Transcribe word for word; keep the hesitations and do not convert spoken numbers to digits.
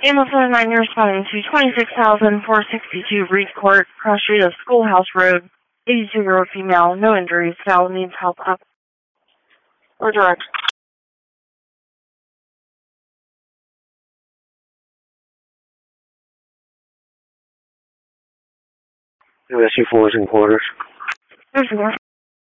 Amazon nine, you're responding to twenty-six thousand four hundred sixty-two Reed Court, Cross Street of Schoolhouse Road, eighty-two-year-old female, no injuries, Val needs help up. Or direct. U S C fours and quarters. There's more.